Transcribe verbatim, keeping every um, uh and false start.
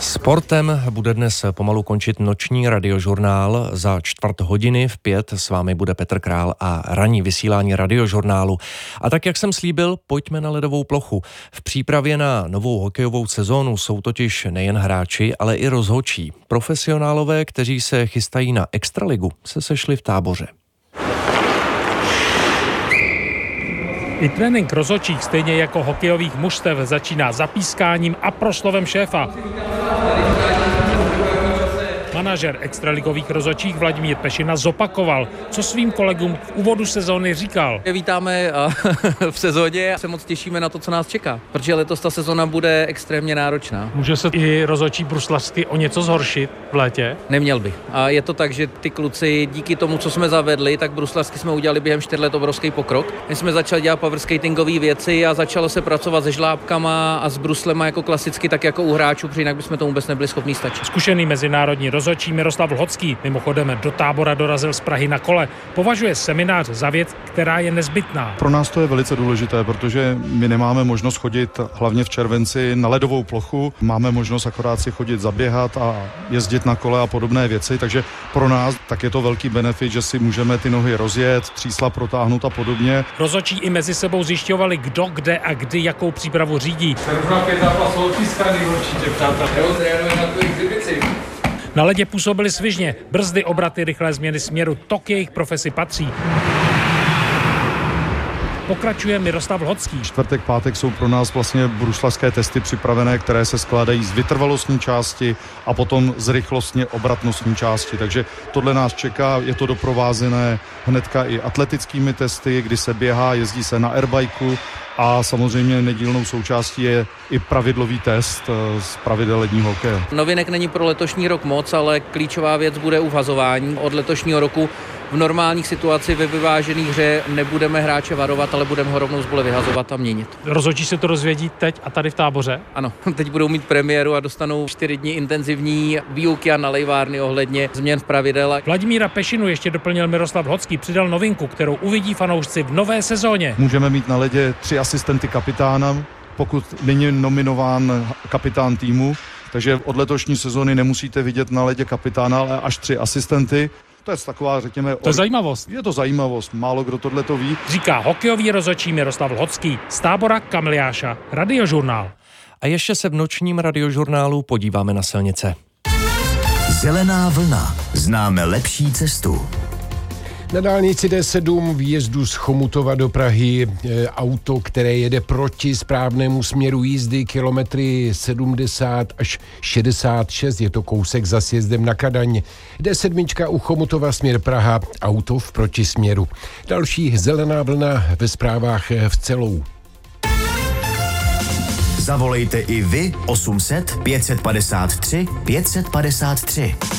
Sportem bude dnes pomalu končit noční radiožurnál. Za čtvrt hodiny v pět s vámi bude Petr Král a ranní vysílání radiožurnálu. A tak, jak jsem slíbil, pojďme na ledovou plochu. V přípravě na novou hokejovou sezónu jsou totiž nejen hráči, ale i rozhodčí. Profesionálové, kteří se chystají na extraligu, se sešli v Táboře. I trénink rozhodčích, stejně jako hokejových mužstev, začíná zapískáním a proslovem šéfa. Manažer extraligových rozhodčích Vladimír Pešina zopakoval, co svým kolegům v úvodu sezóny říkal. Vítáme v sezóně a se moc těšíme na to, co nás čeká, protože letos ta sezóna bude extrémně náročná. Může se i rozhodčí bruslařsky o něco zhoršit v létě? Neměl by. A je to tak, že ty kluci díky tomu, co jsme zavedli, tak bruslařsky jsme udělali během čtyř let obrovský pokrok. My jsme začali dělat powerskatingové věci a začalo se pracovat se žlábkama a s bruslema jako klasicky, tak jako u hráčů, protože jinak bychom tomu vůbec nebyli schopni stačit. Zkušený mezinárodní rozhodčí Miroslav Lhocký, mimochodem do Tábora dorazil z Prahy na kole, považuje seminář za věc, která je nezbytná. Pro nás to je velice důležité, protože my nemáme možnost chodit hlavně v červenci na ledovou plochu, máme možnost akorát si chodit zaběhat a jezdit na kole a podobné věci, takže pro nás tak je to velký benefit, že si můžeme ty nohy rozjet, třísla protáhnout a podobně. Rozhodčí i mezi sebou zjišťovali, kdo, kde a kdy jakou přípravu řídí. Na ledě působili svižně, brzdy, obraty, rychlé změny směru, to k jejich profesi patří. Pokračuje Miroslav Lhocký. Čtvrtek, pátek jsou pro nás vlastně bruslařské testy připravené, které se skládají z vytrvalostní části a potom z rychlostně obratnostní části. Takže tohle nás čeká, je to doprovázené hnedka i atletickými testy, kdy se běhá, jezdí se na airbajku a samozřejmě nedílnou součástí je i pravidlový test z pravidel ledního hokeje. Novinek není pro letošní rok moc, ale klíčová věc bude uvazování. Od letošního roku v normálních situacích ve vyvážené hře nebudeme hráče varovat, ale budeme ho rovnou z bole vyhazovat a měnit. Rozhodčí se to rozvědí teď a tady v Táboře? Ano, teď budou mít premiéru a dostanou čtyři dny intenzivní výuky a nalejvárny ohledně změn v pravidel. Vladimíra Pešinu ještě doplnil Miroslav Lhocký, přidal novinku, kterou uvidí fanoušci v nové sezóně. Můžeme mít na ledě tři asistenty kapitána, pokud není nominován kapitán týmu, takže od letošní sezóny nemusíte vidět na ledě kapitána, ale až tři asistenty. To je taková, řekněme... To je zajímavost. Je to zajímavost, málo kdo tohle to ví. Říká hokejový rozhodčí Miroslav Lhocký z Tábora Kamiliáša, Radiožurnál. A ještě se v nočním radiožurnálu podíváme na silnice. Zelená vlna. Známe lepší cestu. Na dálnici D sedm výjezdu z Chomutova do Prahy e, auto, které jede proti správnému směru jízdy, kilometry sedmdesát až šedesát šest, je to kousek za sjezdem na Kadaň. D sedm u Chomutova směr Praha, auto v protisměru. Další zelená vlna ve zprávách v celou. Zavolejte i vy osm set pět set padesát tři pět set padesát tři.